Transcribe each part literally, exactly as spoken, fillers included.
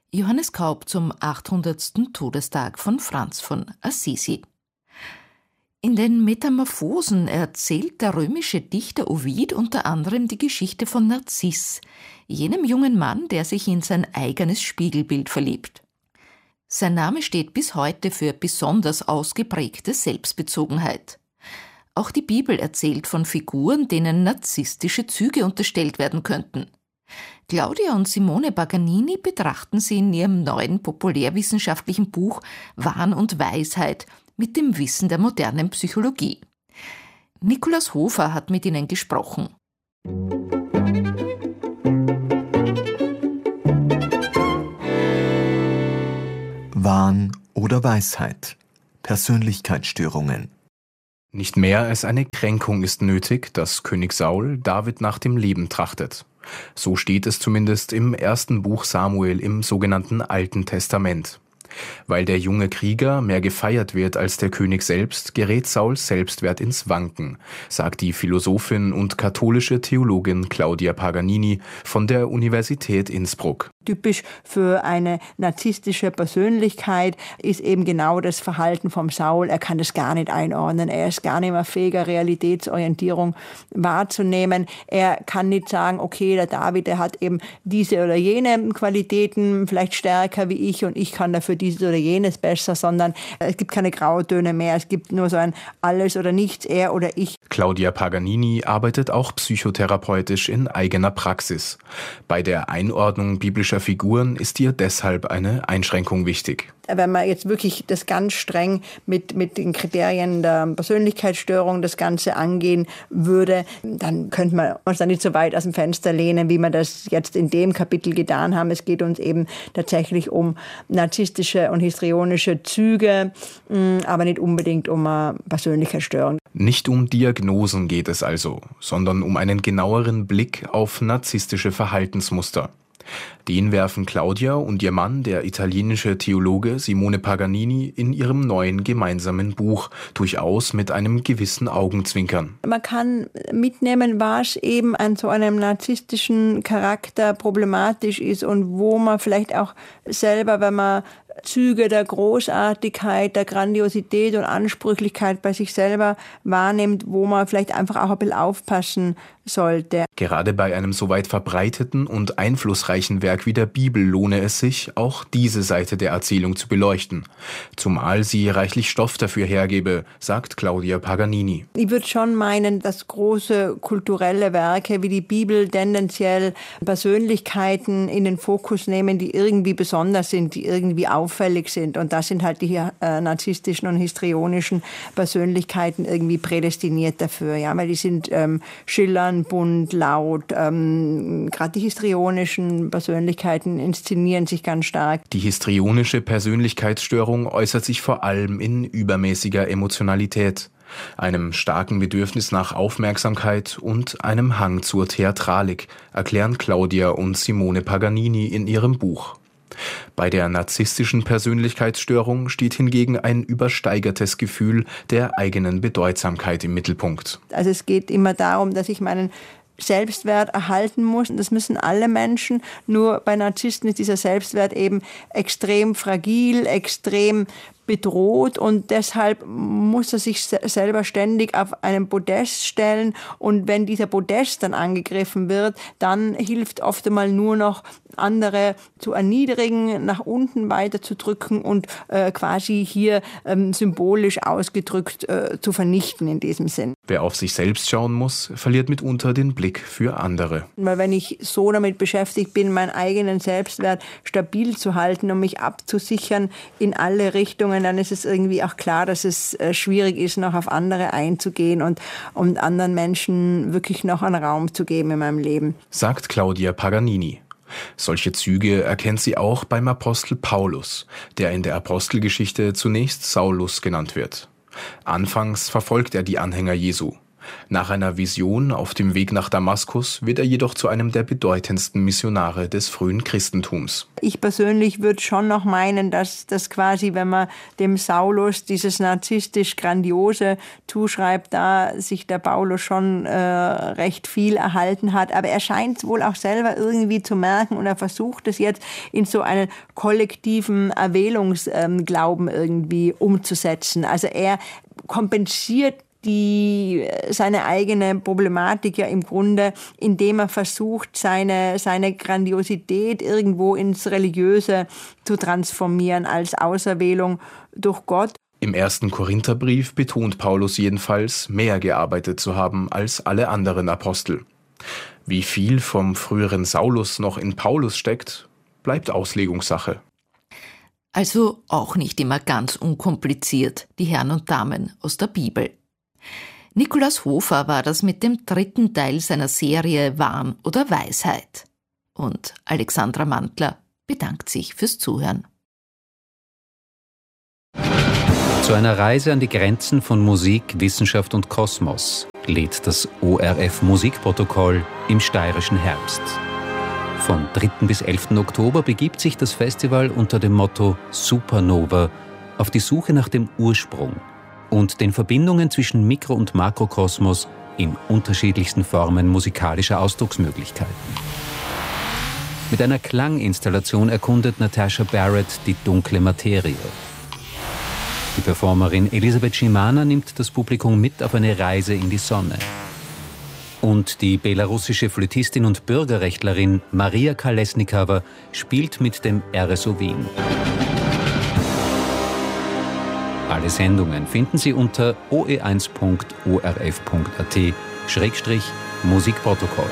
Johannes Kaup zum achthundertsten Todestag von Franz von Assisi. In den Metamorphosen erzählt der römische Dichter Ovid unter anderem die Geschichte von Narziss, jenem jungen Mann, der sich in sein eigenes Spiegelbild verliebt. Sein Name steht bis heute für besonders ausgeprägte Selbstbezogenheit. Auch die Bibel erzählt von Figuren, denen narzisstische Züge unterstellt werden könnten. Claudia und Simone Paganini betrachten sie in ihrem neuen populärwissenschaftlichen Buch Wahn und Weisheit mit dem Wissen der modernen Psychologie. Nikolaus Hofer hat mit ihnen gesprochen. Wahn oder Weisheit? Persönlichkeitsstörungen. Nicht mehr als eine Kränkung ist nötig, dass König Saul David nach dem Leben trachtet. So steht es zumindest im ersten Buch Samuel im sogenannten Alten Testament. Weil der junge Krieger mehr gefeiert wird als der König selbst, gerät Sauls Selbstwert ins Wanken, sagt die Philosophin und katholische Theologin Claudia Paganini von der Universität Innsbruck. Typisch für eine narzisstische Persönlichkeit ist eben genau das Verhalten vom Saul. Er kann das gar nicht einordnen. Er ist gar nicht mehr fähiger, Realitätsorientierung wahrzunehmen. Er kann nicht sagen, okay, der David, der hat eben diese oder jene Qualitäten vielleicht stärker wie ich und ich kann dafür dieses oder jenes besser, sondern es gibt keine Grautöne mehr. Es gibt nur so ein Alles oder Nichts, er oder ich. Claudia Paganini arbeitet auch psychotherapeutisch in eigener Praxis. Bei der Einordnung biblischer Figuren ist ihr deshalb eine Einschränkung wichtig. Wenn man jetzt wirklich das ganz streng mit, mit den Kriterien der Persönlichkeitsstörung das Ganze angehen würde, dann könnte man uns da nicht so weit aus dem Fenster lehnen, wie wir das jetzt in dem Kapitel getan haben. Es geht uns eben tatsächlich um narzisstische und histrionische Züge, aber nicht unbedingt um eine Persönlichkeitsstörung. Nicht um Diagnosen geht es also, sondern um einen genaueren Blick auf narzisstische Verhaltensmuster. Den werfen Claudia und ihr Mann, der italienische Theologe Simone Paganini, in ihrem neuen gemeinsamen Buch durchaus mit einem gewissen Augenzwinkern. Man kann mitnehmen, was eben an so einem narzisstischen Charakter problematisch ist und wo man vielleicht auch selber, wenn man Züge der Großartigkeit, der Grandiosität und Ansprüchlichkeit bei sich selber wahrnimmt, wo man vielleicht einfach auch ein bisschen aufpassen sollte. Gerade bei einem so weit verbreiteten und einflussreichen Werk wie der Bibel lohne es sich, auch diese Seite der Erzählung zu beleuchten. Zumal sie reichlich Stoff dafür hergebe, sagt Claudia Paganini. Ich würde schon meinen, dass große kulturelle Werke wie die Bibel tendenziell Persönlichkeiten in den Fokus nehmen, die irgendwie besonders sind, die irgendwie auffällig sind. Und das sind halt die äh, narzisstischen und histrionischen Persönlichkeiten irgendwie prädestiniert dafür. Ja, weil die sind ähm, schillern, bunt, laut. Ähm, Gerade die histrionischen Persönlichkeiten inszenieren sich ganz stark. Die histrionische Persönlichkeitsstörung äußert sich vor allem in übermäßiger Emotionalität, einem starken Bedürfnis nach Aufmerksamkeit und einem Hang zur Theatralik, erklären Claudia und Simone Paganini in ihrem Buch. Bei der narzisstischen Persönlichkeitsstörung steht hingegen ein übersteigertes Gefühl der eigenen Bedeutsamkeit im Mittelpunkt. Also es geht immer darum, dass ich meinen Selbstwert erhalten muss. Das müssen alle Menschen. Nur bei Narzissten ist dieser Selbstwert eben extrem fragil, extrem bedroht und deshalb muss er sich selber ständig auf einen Podest stellen und wenn dieser Podest dann angegriffen wird, dann hilft oft einmal nur noch andere zu erniedrigen, nach unten weiterzudrücken und äh, quasi hier ähm, symbolisch ausgedrückt äh, zu vernichten in diesem Sinn. Wer auf sich selbst schauen muss, verliert mitunter den Blick für andere. Weil wenn ich so damit beschäftigt bin, meinen eigenen Selbstwert stabil zu halten und mich abzusichern in alle Richtungen, dann ist es irgendwie auch klar, dass es äh, schwierig ist, noch auf andere einzugehen und um anderen Menschen wirklich noch einen Raum zu geben in meinem Leben. Sagt Claudia Paganini. Solche Züge erkennt sie auch beim Apostel Paulus, der in der Apostelgeschichte zunächst Saulus genannt wird. Anfangs verfolgt er die Anhänger Jesu. Nach einer Vision auf dem Weg nach Damaskus wird er jedoch zu einem der bedeutendsten Missionare des frühen Christentums. Ich persönlich würde schon noch meinen, dass das quasi, wenn man dem Saulus dieses narzisstisch Grandiose zuschreibt, da sich der Paulus schon äh, recht viel erhalten hat. Aber er scheint es wohl auch selber irgendwie zu merken und er versucht es jetzt in so einen kollektiven Erwählungsglauben irgendwie umzusetzen. Also er kompensiert die, seine eigene Problematik ja im Grunde, indem er versucht, seine, seine Grandiosität irgendwo ins Religiöse zu transformieren als Auserwählung durch Gott. Im ersten Korintherbrief betont Paulus jedenfalls, mehr gearbeitet zu haben als alle anderen Apostel. Wie viel vom früheren Saulus noch in Paulus steckt, bleibt Auslegungssache. Also auch nicht immer ganz unkompliziert, die Herren und Damen aus der Bibel. Nikolaus Hofer war das mit dem dritten Teil seiner Serie Wahn oder Weisheit. Und Alexandra Mantler bedankt sich fürs Zuhören. Zu einer Reise an die Grenzen von Musik, Wissenschaft und Kosmos lädt das O R F Musikprotokoll im steirischen Herbst. Vom dritten bis elften Oktober begibt sich das Festival unter dem Motto Supernova auf die Suche nach dem Ursprung und den Verbindungen zwischen Mikro- und Makrokosmos in unterschiedlichsten Formen musikalischer Ausdrucksmöglichkeiten. Mit einer Klanginstallation erkundet Natasha Barrett die dunkle Materie. Die Performerin Elisabeth Schimana nimmt das Publikum mit auf eine Reise in die Sonne. Und die belarussische Flötistin und Bürgerrechtlerin Maria Kalesnikava spielt mit dem R S O Wien. Alle Sendungen finden Sie unter o e eins punkt o r f punkt a t Schrägstrich Musikprotokoll.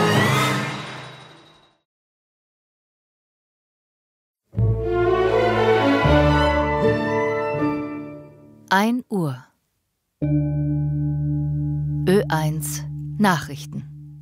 ein Uhr. Ö eins Nachrichten.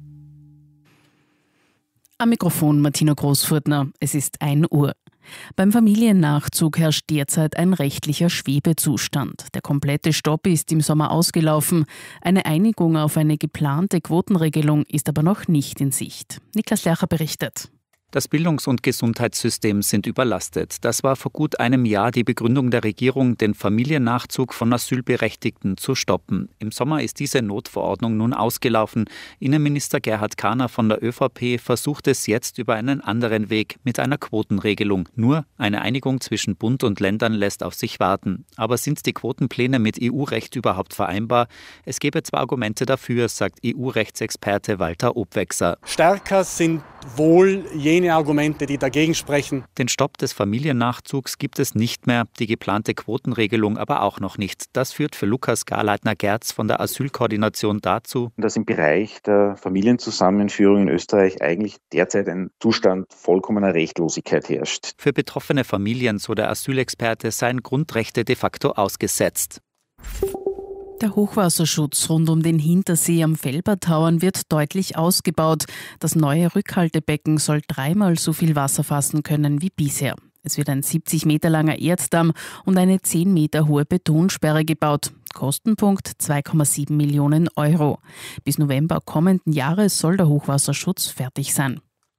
Am Mikrofon Martina Großfurtner. Es ist ein Uhr. Beim Familiennachzug herrscht derzeit ein rechtlicher Schwebezustand. Der komplette Stopp ist im Sommer ausgelaufen. Eine Einigung auf eine geplante Quotenregelung ist aber noch nicht in Sicht. Niklas Lercher berichtet. Das Bildungs- und Gesundheitssystem sind überlastet. Das war vor gut einem Jahr die Begründung der Regierung, den Familiennachzug von Asylberechtigten zu stoppen. Im Sommer ist diese Notverordnung nun ausgelaufen. Innenminister Gerhard Kahner von der ÖVP versucht es jetzt über einen anderen Weg mit einer Quotenregelung. Nur eine Einigung zwischen Bund und Ländern lässt auf sich warten. Aber sind die Quotenpläne mit E U-Recht überhaupt vereinbar? Es gäbe zwar Argumente dafür, sagt E U-Rechtsexperte Walter Obwechser. Stärker sind wohl jene Argumente, die dagegen sprechen. Den Stopp des Familiennachzugs gibt es nicht mehr, die geplante Quotenregelung aber auch noch nicht. Das führt für Lukas Garleitner-Gerz von der Asylkoordination dazu, dass im Bereich der Familienzusammenführung in Österreich eigentlich derzeit ein Zustand vollkommener Rechtlosigkeit herrscht. Für betroffene Familien, so der Asylexperte, seien Grundrechte de facto ausgesetzt. Der Hochwasserschutz rund um den Hintersee am Felbertauern wird deutlich ausgebaut. Das neue Rückhaltebecken soll dreimal so viel Wasser fassen können wie bisher. Es wird ein siebzig Meter langer Erddamm und eine zehn Meter hohe Betonsperre gebaut. Kostenpunkt zwei Komma sieben Millionen Euro. Bis November kommenden Jahres soll der Hochwasserschutz fertig sein.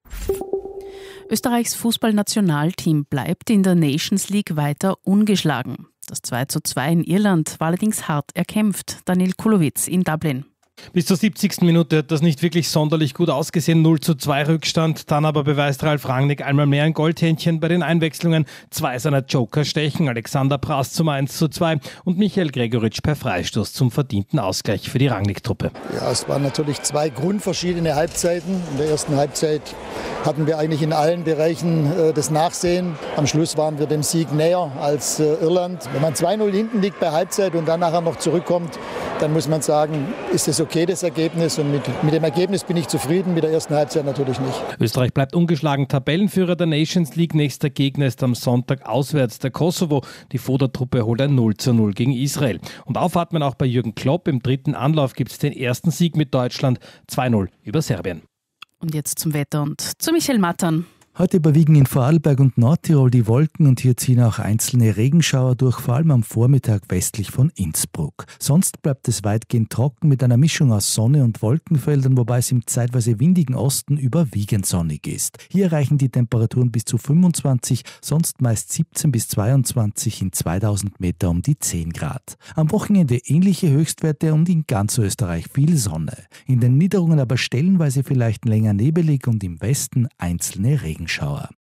Österreichs Fußballnationalteam bleibt in der Nations League weiter ungeschlagen. Das zwei zu zwei in Irland war allerdings hart erkämpft. Daniel Kulowitz in Dublin. Bis zur siebzigsten Minute hat das nicht wirklich sonderlich gut ausgesehen. null zu zwei Rückstand. Dann aber beweist Ralf Rangnick einmal mehr ein Goldhändchen bei den Einwechslungen. Zwei seiner Joker stechen. Alexander Prass zum eins zu zwei und Michael Gregoritsch per Freistoß zum verdienten Ausgleich für die Rangnick-Truppe. Ja, es waren natürlich zwei grundverschiedene Halbzeiten. In der ersten Halbzeit hatten wir eigentlich in allen Bereichen äh, das Nachsehen. Am Schluss waren wir dem Sieg näher als äh, Irland. Wenn man zwei null hinten liegt bei Halbzeit und dann nachher noch zurückkommt, dann muss man sagen, ist es okay, das Ergebnis. Und mit, mit dem Ergebnis bin ich zufrieden, mit der ersten Halbzeit natürlich nicht. Österreich bleibt ungeschlagen Tabellenführer der Nations League. Nächster Gegner ist am Sonntag auswärts der Kosovo. Die Foda-Truppe holt ein null zu null gegen Israel. Und aufatmen auch bei Jürgen Klopp. Im dritten Anlauf gibt es den ersten Sieg mit Deutschland. zwei null über Serbien. Und jetzt zum Wetter und zu Michael Mattern. Heute überwiegen in Vorarlberg und Nordtirol die Wolken und hier ziehen auch einzelne Regenschauer durch, vor allem am Vormittag westlich von Innsbruck. Sonst bleibt es weitgehend trocken mit einer Mischung aus Sonne und Wolkenfeldern, wobei es im zeitweise windigen Osten überwiegend sonnig ist. Hier erreichen die Temperaturen bis zu fünfundzwanzig, sonst meist siebzehn bis zweiundzwanzig, in zweitausend Meter um die zehn Grad. Am Wochenende ähnliche Höchstwerte und in ganz Österreich viel Sonne. In den Niederungen aber stellenweise vielleicht länger nebelig und im Westen einzelne Regenschauer.